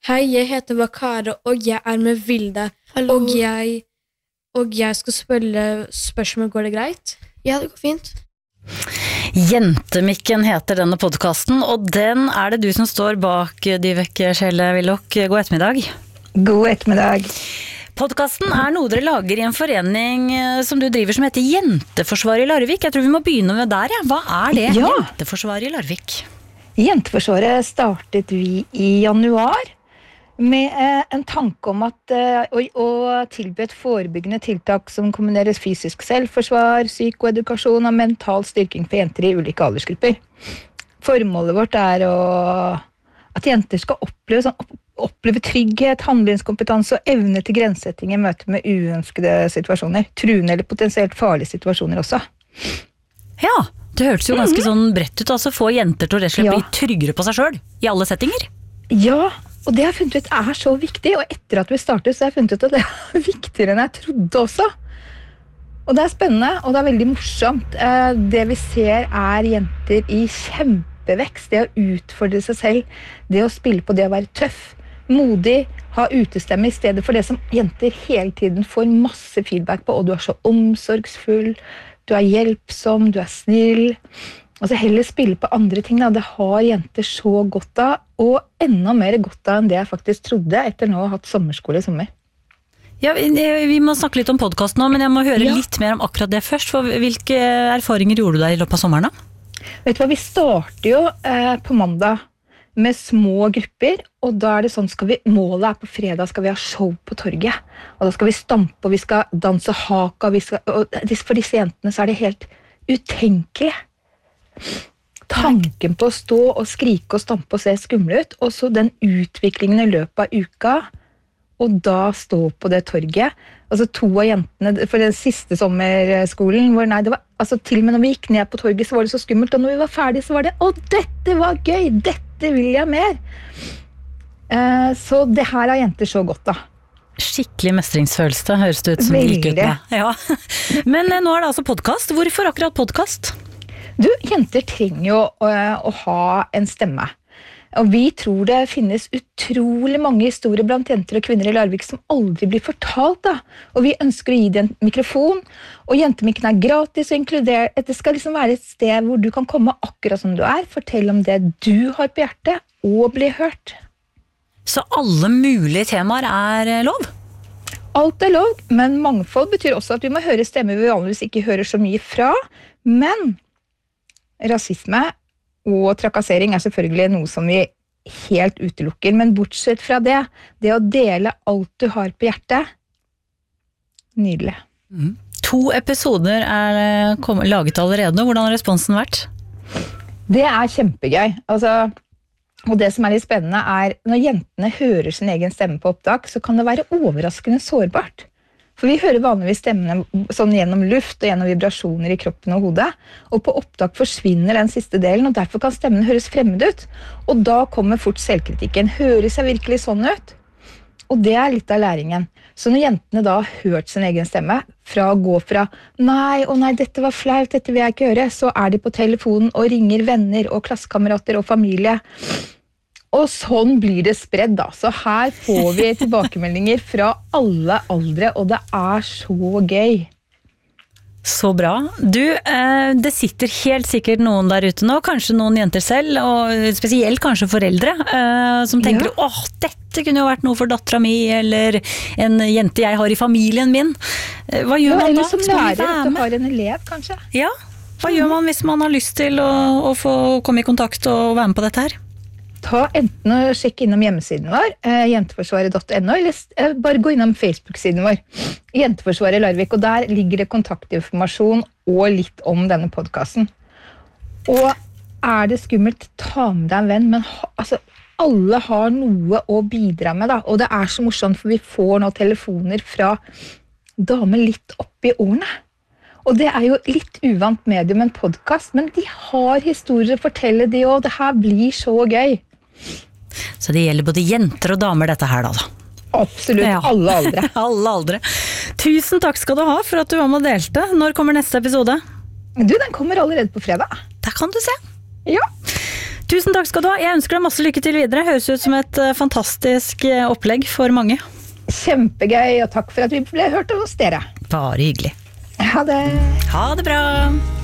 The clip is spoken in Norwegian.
Hei, jeg heter Vakare, og jeg med Vilde. Hallo. Og jeg skal spørre spørsmål, går det greit? Ja, det går fint. Jentemikken heter denne podcasten, og den det du som står bak, Dyveke Schelle Willoch. God ettermiddag. God ettermiddag. Podcasten noe dere lager i en forening som du driver som heter Jenteforsvaret i Larvik. Jeg tror vi må begynne med der, ja. Hva det, Ja. Jenteforsvaret i Larvik? Jenteforsvaret startet vi i januar med en tanke om at å tilby et forebyggende tiltak som kombineres fysisk selvforsvar, psykoedukasjon og mental styrking for jenter i ulike aldersgrupper. Formålet vårt at jenter skal oppleve trygghet, handlingskompetanse og evne til grensesetting i møte med uønskede situasjoner, truende eller potensielt farlige situasjoner også. Ja, det hørtes jo ganske sånn bredt ut, altså få jenter til å rett og slett bli tryggere på seg selv, i alle settinger. Ja, og det har jeg funnet ut så viktig, og etter at vi startet så har jeg funnet ut at det viktigere enn jeg trodde også. Og det spennende, og det veldig morsomt. Det vi ser jenter i kjempevekst, det å utfordre seg selv, det å spille på det å være tøff, modig, ha utestemme i stedet for det som jenter hele tiden får masse feedback på, og du så omsorgsfull, du hjelpsom, du snill. Altså heller spille på andre ting, det har jenter så godt av, og enda mer godt av enn det jeg faktisk trodde etter nå å ha hatt sommerskole i sommer. Ja, vi må snakke litt om podcasten nå, men jeg må høre litt mer om akkurat det først. For hvilke erfaringer gjorde du der i løpet av sommeren da? Vet du hva, vi starter jo på mandag med små grupper, og da det sånn, målet på fredag skal vi ha show på torget, og da skal vi stampe, og vi skal danse haka, og for disse jentene så det helt utenkelig. Tanken på å stå og skrike og stampe og se skummel ut, og så den utviklingen i løpet av uka, og da stå på det torget. Altså 2 av jentene, for den siste sommerskolen, til og med når vi gikk ned på torget så var det så skummelt, og når vi var ferdige så var det, dette var gøy, dette vil jeg mer. Så det her har jenter så godt da. Skikkelig mestringsfølelse, høres det ut som det gikk ut med. Ja. Men nå det altså podcast. Hvorfor akkurat podcast? Du, jenter trenger jo å ha en stemme. Og vi tror det finnes utrolig mange historier blant jenter og kvinner i Larvik som aldri blir fortalt da. Og vi ønsker å gi dem en mikrofon, og jentemikken gratis og inkludert. Det skal liksom være et sted hvor du kan komme akkurat som du fortelle om det du har på hjertet, og bli hørt. Så alle mulige temaer lov? Alt lov, men mangfold betyr også at vi må høre stemmer vi vanligvis ikke hører så mye fra, men rasisme og trakassering selvfølgelig noe som vi helt utelukker, men bortsett fra det å dele alt du har på hjertet, nydelig. 2 episoder laget allerede. Hvordan har responsen vært? Det kjempegøy. Og det som litt spennende når jentene hører sin egen stemme på opptak, så kan det være overraskende sårbart. For vi hører vanligvis stemmene sånn gjennom luft og gjennom vibrasjoner i kroppen og hodet, og på opptak forsvinner den siste delen, og derfor kan stemmen høres fremmed ut. Og da kommer fort selvkritikken. Høres jeg virkelig sånn ut? Og det litt av læringen. Så når jentene da har hørt sin egen stemme, fra å gå fra nei, dette var flaut, dette vil jeg ikke høre, så de på telefonen og ringer venner og klassekamerater og familie. Og sånn blir det spredd da. Så her får vi tilbakemeldinger fra alle aldre, og det så gøy. Så bra. Du, det sitter helt sikkert noen der ute nå, kanskje noen jenter selv, og spesielt kanskje foreldre, som tenker, dette kunne jo vært noe for datteren min, eller en jente jeg har i familien min. Hva gjør man da? Eller som lærer, at du har en elev, kanskje. Ja, hva gjør man hvis man har lyst til å få komme i kontakt og være med på dette her? Ta enten og sjekk innom hjemmesiden vår, jenteforsvaret.no, eller bare gå innom Facebook-siden vår, Jenteforsvaret Larvik, og der ligger det kontaktinformasjon og litt om denne podcasten. Og det skummelt, ta med deg en venn, men alle har noe å bidra med da, og det så morsomt, for vi får nå telefoner fra damer litt opp i årene. Og det jo litt uvant medium, en podcast, men de har historier å fortelle de, og det her blir så gøy. Så det gjelder både jenter og damer dette her da? Absolutt, ja. Alle aldre. Alle aldre. Tusen takk skal du ha for at du var med og delte. Når kommer neste episode? Du, den kommer allerede på fredag. Der kan du se. Ja. Tusen takk skal du ha. Jeg ønsker deg masse lykke til videre. Høres ut som et fantastisk opplegg for mange. Kjempegøy, og takk for at vi ble hørt hos dere. Bare hyggelig. Ha det. Ha det bra.